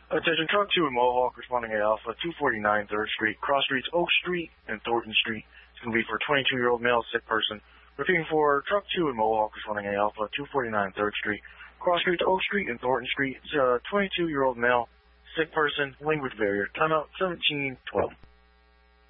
Attention truck 2 in Mohawk, responding to Alpha 249 3rd Street, cross streets Oak Street and Thornton Street. It's going to be for a 22-year-old male sick person. Repeating for truck 2 in Mohawk, responding to Alpha 249 3rd Street, cross streets Oak Street and Thornton Street. It's a 22-year-old male sick person, language barrier. Timeout 1712.